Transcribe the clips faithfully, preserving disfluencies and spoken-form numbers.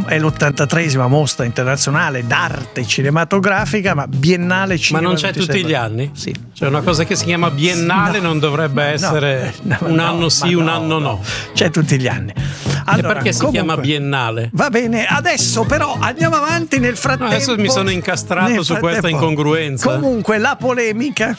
è l'ottantatreesima mostra internazionale d'arte cinematografica, ma Biennale Cinema. Ma non c'è tutti gli anni? Sì. C'è una cosa che si chiama Biennale, no, non dovrebbe no, essere no, un anno no, sì, un no, anno no. C'è tutti gli anni. Allora, e perché si comunque, chiama Biennale? Va bene, adesso però andiamo avanti nel frattempo. No, adesso mi sono incastrato su questa incongruenza. Comunque la polemica.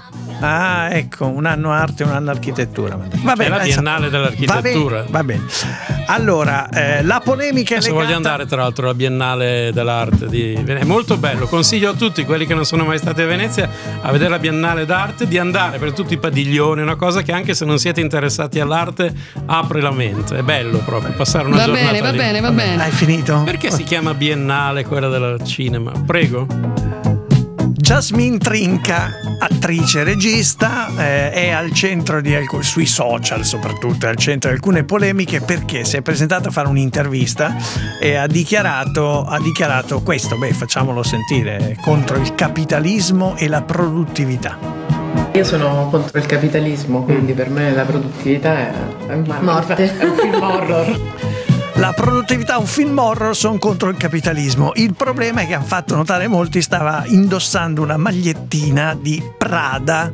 Ah, ecco, un anno arte e un anno architettura. Va bene, è la Biennale dell'architettura. Va bene, va bene. Allora, eh, la polemica è adesso legata... voglio andare tra l'altro alla Biennale dell'arte di Venezia. È molto bello, consiglio a tutti quelli che non sono mai stati a Venezia a vedere la Biennale d'arte, di andare per tutti i padiglioni, una cosa che anche se non siete interessati all'arte apre la mente, è bello proprio passare una va giornata bene, va lì. bene, va bene. Hai finito? Perché si chiama Biennale quella del cinema? Prego. Jasmine Trinca, attrice e regista, eh, è al centro di alcuni, sui social soprattutto, è al centro di alcune polemiche perché si è presentata a fare un'intervista e ha dichiarato, ha dichiarato questo, beh facciamolo sentire, contro il capitalismo e la produttività. Io sono contro il capitalismo, quindi per me la produttività è, è, una, morte. È un film horror. La produttività, un film horror, sono contro il capitalismo. Il problema è che hanno fatto notare molti, stava indossando una magliettina di Prada,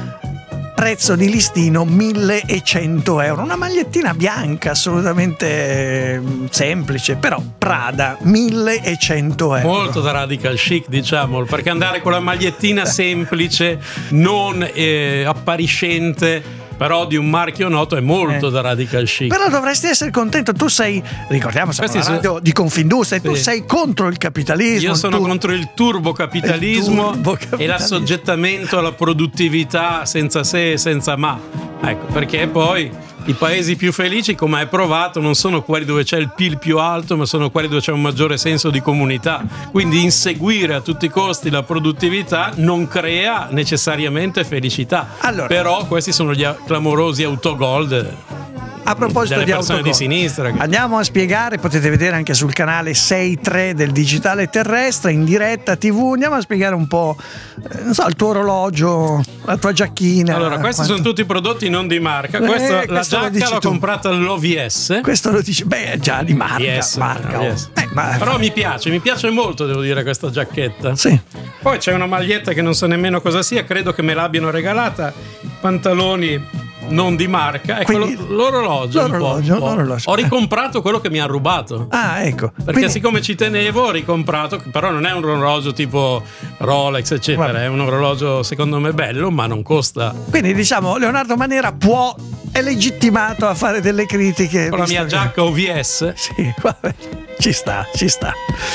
prezzo di listino millecento euro, una magliettina bianca assolutamente semplice, però Prada millecento euro. Molto da radical chic, diciamo, perché andare con la magliettina semplice, non eh, appariscente, però di un marchio noto, è molto eh. da radical chic. Però dovresti essere contento, tu sei, ricordiamo, siamo una radio di Confindustria, sì. Tu sei contro il capitalismo. Io sono tur- contro il turbocapitalismo, il turbo e l'assoggettamento alla produttività senza se e senza ma. Ecco, perché poi i paesi più felici, come hai provato, non sono quelli dove c'è il P I L più alto, ma sono quelli dove c'è un maggiore senso di comunità. Quindi inseguire a tutti i costi la produttività non crea necessariamente felicità. Allora, però questi sono gli clamorosi autogol. A proposito delle di persone autogol, di sinistra, andiamo a spiegare, potete vedere anche sul canale sei tre del Digitale Terrestre in diretta tivù, andiamo a spiegare un po', eh, non so, il tuo orologio, la tua giacchina. Allora, questi quanto... sono tutti prodotti non di marca. Questa, eh, la giacca l'ho tu. comprata all'O V S. Questo lo dici, beh, è già di marca, yes, marca oh. yes. eh, ma... Però mi piace, mi piace molto, devo dire, questa giacchetta. Sì. Poi c'è una maglietta che non so nemmeno cosa sia, credo che me l'abbiano regalata, pantaloni non di marca, ecco. Quindi, l'orologio, l'orologio, un po', un po'. l'orologio. Ho ricomprato quello che mi hanno rubato. Ah, ecco. Perché Quindi... siccome ci tenevo, ho ricomprato, però non è un orologio tipo Rolex eccetera. Vabbè. È un orologio secondo me bello, ma non costa. Quindi diciamo Leonardo Manera può, è legittimato a fare delle critiche con la mia giacca O V S. Sì, vabbè, ci sta, ci sta.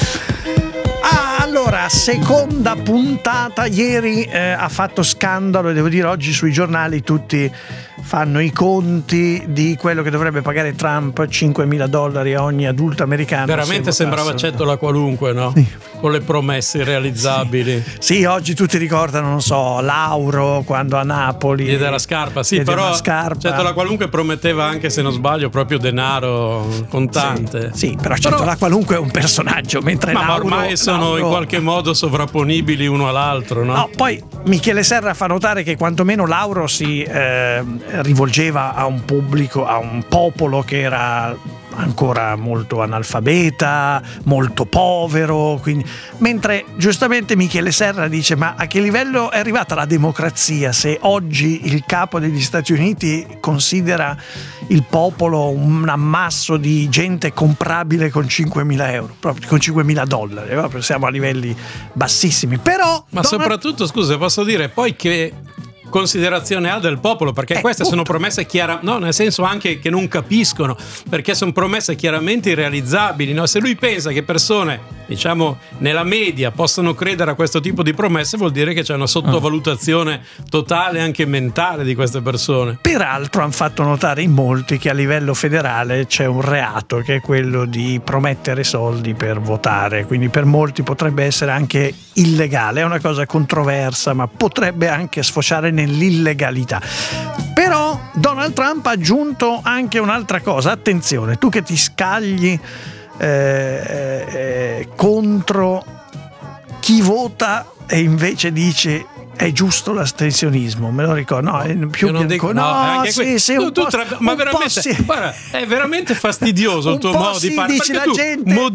Ah, allora, seconda puntata, ieri eh, ha fatto scandalo e devo dire oggi sui giornali tutti fanno i conti di quello che dovrebbe pagare Trump, cinquemila dollari a ogni adulto americano. Veramente sembrava cettola qualunque, no? Sì. Con le promesse irrealizzabili. Sì. Sì, oggi tutti ricordano, non so, Lauro quando a Napoli diede la scarpa, sì, però scarpa. Cettola qualunque prometteva anche, se non sbaglio, proprio denaro contante. Sì, sì, però Cettola però... qualunque è un personaggio, mentre ma Lauro, ormai sono Lauro... in qualche modo sovrapponibili uno all'altro, no? No, poi Michele Serra fa notare che quantomeno Lauro si eh, rivolgeva a un pubblico, a un popolo che era ancora molto analfabeta, molto povero, quindi... mentre giustamente Michele Serra dice: ma a che livello è arrivata la democrazia se oggi il capo degli Stati Uniti considera il popolo un ammasso di gente comprabile con cinquemila euro, proprio con cinquemila dollari, proprio siamo a livelli bassissimi. Però ma Donald... soprattutto, scusa, posso dire poi che considerazione ha del popolo, perché eh, queste punto. sono promesse chiare, no, nel senso anche che non capiscono, perché sono promesse chiaramente irrealizzabili, no? Se lui pensa che persone, diciamo, nella media possano credere a questo tipo di promesse, vuol dire che c'è una sottovalutazione totale anche mentale di queste persone. Peraltro hanno fatto notare in molti che a livello federale c'è un reato che è quello di promettere soldi per votare, quindi per molti potrebbe essere anche illegale, è una cosa controversa, ma potrebbe anche sfociare nell'illegalità. Però Donald Trump ha aggiunto anche un'altra cosa, attenzione, tu che ti scagli eh, eh, contro chi vota e invece dici è giusto l'astensionismo, me lo ricordo, no, è più non dico, no, no, anche sì, que- sì, tu, un tu po', tra- ma un veramente po' sì. Guarda, è veramente fastidioso il tuo modo sì, di fare, dici perché la tu gente